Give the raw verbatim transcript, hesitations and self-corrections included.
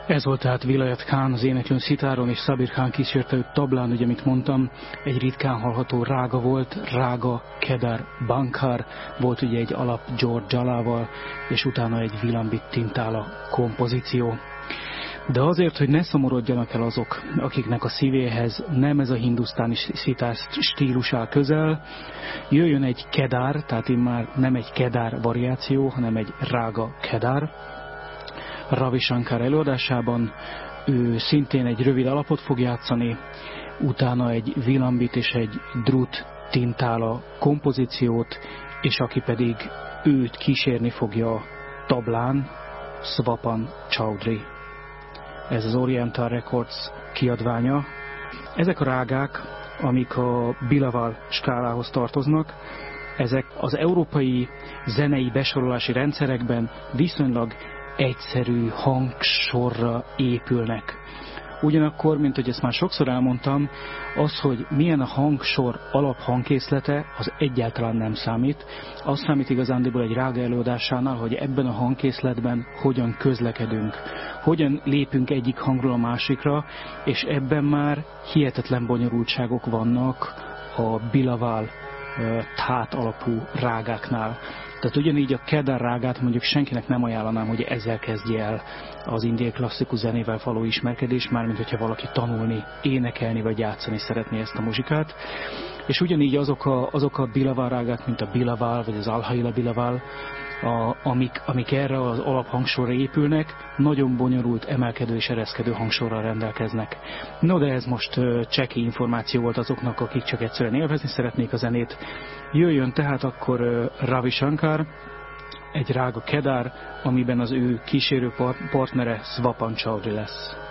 Ez volt tehát Vilayat Khan az éneklőn szitáron, és Sabir Khan kísérte őt tablán, ugye, amit mondtam, egy ritkán hallható rága volt, rága Kedar Bankar, volt ugye egy alap George Jalával, és utána egy Vilambit Tintala kompozíció. De azért, hogy ne szomorodjanak el azok, akiknek a szívéhez nem ez a hindusztáni szitár stílus áll közel, jöjjön egy kedár, tehát immár nem egy kedár variáció, hanem egy rága kedár. Ravi Shankar előadásában ő szintén egy rövid alapot fog játszani, utána egy Vilambit és egy Drut Tintala kompozíciót, és aki pedig őt kísérni fogja tablán, Swapan Chaudhry. Ez az Oriental Records kiadványa. Ezek a rágák, amik a Bilaval skálához tartoznak, ezek az európai zenei besorolási rendszerekben viszonylag egyszerű hangsorra épülnek. Ugyanakkor, mint hogy ezt már sokszor elmondtam, az, hogy milyen a hangsor alaphangkészlete, az egyáltalán nem számít. Az számít igazándiból egy rága előadásánál, hogy ebben a hangkészletben hogyan közlekedünk, hogyan lépünk egyik hangról a másikra, és ebben már hihetetlen bonyolultságok vannak a Bilaval thát alapú rágáknál. Tehát ugyanígy a Kedar rágát mondjuk senkinek nem ajánlanám, hogy ezzel kezdje el az indiai klasszikus zenével való ismerkedés, mármint hogyha valaki tanulni, énekelni vagy játszani szeretné ezt a muzsikát. És ugyanígy azok a, azok a Bilaval rágák, mint a Bilaval vagy az Alhaila Bilaval, a, amik, amik erre az alaphangsorra épülnek, nagyon bonyolult emelkedő és ereszkedő hangsorral rendelkeznek. No, de ez most uh, cseki információ volt azoknak, akik csak egyszerűen élvezni szeretnék a zenét. Jöjjön tehát akkor uh, Ravi Shankar, egy rága kedár, amiben az ő kísérő partnere Swapan Chaudhry lesz.